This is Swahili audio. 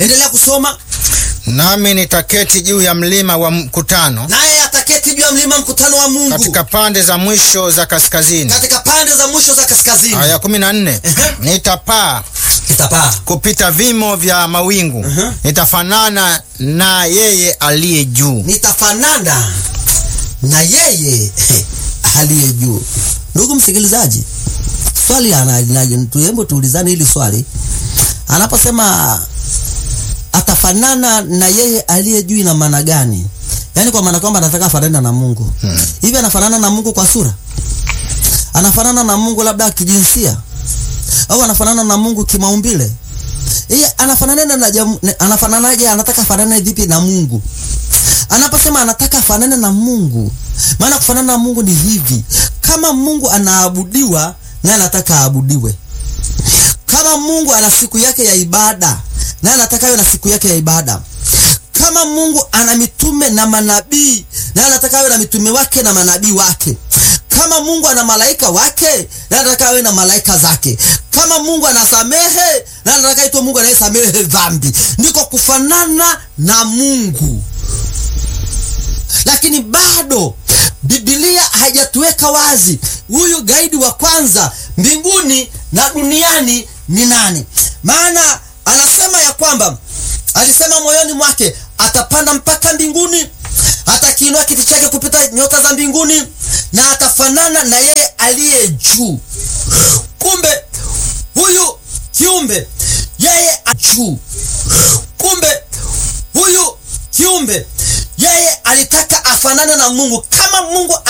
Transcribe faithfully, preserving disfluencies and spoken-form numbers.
Endelea kusoma. Nami nitaketi juu ya mlima wa mkutano, naye ataketi juu ya mlima mkutano wa Mungu, katika pande za mwisho za kaskazini. katika pande za mwisho za kaskazini. Aya kumi na nne. Nitapaa Nitapaa kupita vimo vya mawingu. uh -huh. Nitafanana na yeye aliye juu. Nitafanana na yeye aliye juu. Ndugu msikilizaji, swali ana tuembo tuulizane hili swali. Anaposema atafanana na yeye aliye juu, ina maana gani? Yaani kwa maana kwamba anataka afanane na Mungu. Hmm. Hivi anafanana na Mungu kwa sura? Anafanana na Mungu labda kijinsia? Au anafanana na Mungu kimaumbile? Yeye anafanana na anafananaje? Anataka afanane vipi na Mungu? Anaposema anataka afanane na Mungu, maana kufanana na Mungu ni hivi: kama Mungu anaabudiwa, na anataka aabudiwe. Kama Mungu ana siku yake ya ibada, na anataka awe na siku yake ya ibada. Kama Mungu ana mitume na manabii, na anataka awe na mitume wake na manabii wake. Kama Mungu ana malaika wake, na anataka awe na malaika zake. Kama Mungu anasamehe, na anataka aitwe Mungu anayesamehe dhambi. Ndiko kufanana na Mungu. Lakini bado Biblia haijatuweka wazi huyu gaidi wa kwanza mbinguni na duniani ni nani. Maana anasema ya kwamba alisema moyoni mwake atapanda mpaka mbinguni, atakiinua kiti chake kupita nyota za mbinguni, na atafanana na yeye aliye juu. Kumbe huyu kiumbe yeye juu. Kumbe huyu kiumbe yeye alitaka afanane na Mungu. Kama Mungu